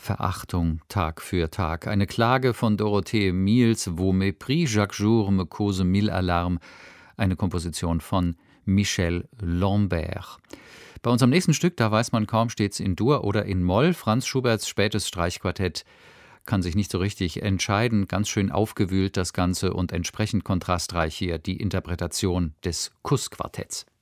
Verachtung Tag für Tag. Eine Klage von Dorothee Miels, Vos mépris chaque jour me cause mille alarmes. Eine Komposition von Michel Lambert. Bei unserem nächsten Stück, da weiß man kaum, steht's in Dur oder in Moll. Franz Schuberts spätes Streichquartett kann sich nicht so richtig entscheiden. Ganz schön aufgewühlt das Ganze und entsprechend kontrastreich hier die Interpretation des Kussquartetts.